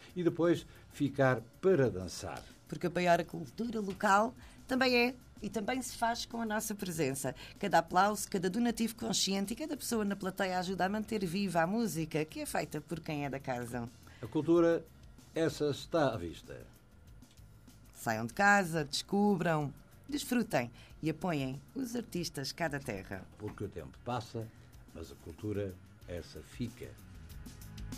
e depois ficar para dançar. Porque apoiar a cultura local também é e também se faz com a nossa presença. Cada aplauso, cada donativo consciente e cada pessoa na plateia ajuda a manter viva a música, que é feita por quem é da casa. A cultura, essa está à vista. Saiam de casa, descubram, desfrutem e apoiem os artistas cá da terra. Porque o tempo passa, mas a cultura, essa fica.